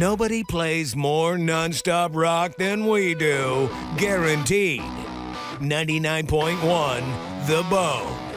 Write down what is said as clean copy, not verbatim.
Nobody plays more nonstop rock than we do. Guaranteed. 99.1 The Bone.